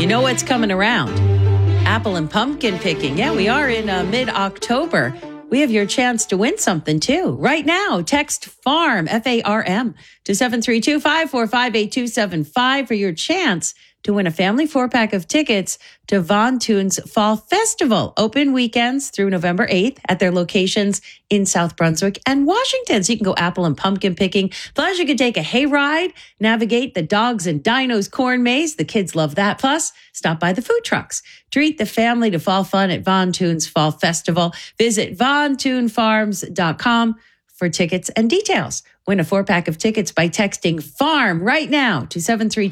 You know what's coming around. Apple and pumpkin picking. Yeah, we are in mid-October. We have your chance to win something, too. Right now, text FARM, F-A-R-M, to 732-545-8275 for your chance to win a family 4-pack of tickets to Von Thun's Fall Festival. Open weekends through November 8th at their locations in South Brunswick and Washington. So you can go apple and pumpkin picking. Plus, you can take a hayride, navigate the Dogs and Dinos corn maze. The kids love that. Plus, stop by the food trucks. Treat the family to fall fun at Von Thun's Fall Festival. Visit vonthunfarms.com for tickets and details. Win a 4-pack of tickets by texting FARM right now to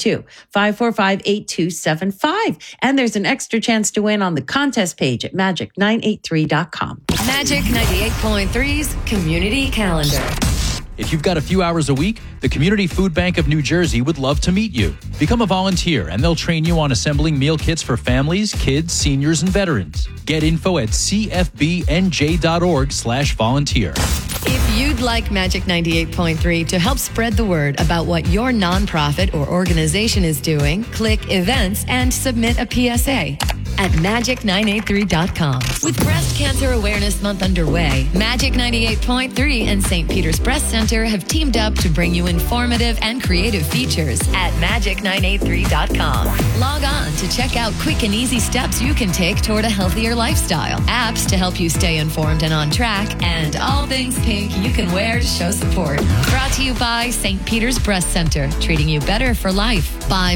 732-545-8275. And there's an extra chance to win on the contest page at magic983.com. Magic 98.3's Community Calendar. If you've got a few hours a week, the Community Food Bank of New Jersey would love to meet you. Become a volunteer, and they'll train you on assembling meal kits for families, kids, seniors, and veterans. Get info at cfbnj.org/volunteer. If you'd like Magic 98.3 to help spread the word about what your nonprofit or organization is doing, click Events and submit a PSA at magic983.com. With Breast Cancer Awareness Month underway, Magic 98.3 and St. Peter's Breast Center have teamed up to bring you informative and creative features at magic983.com. Log on to check out quick and easy steps you can take toward a healthier lifestyle, apps to help you stay informed and on track, and all things pink you can wear to show support. Brought to you by St. Peter's Breast Center, treating you better for life. By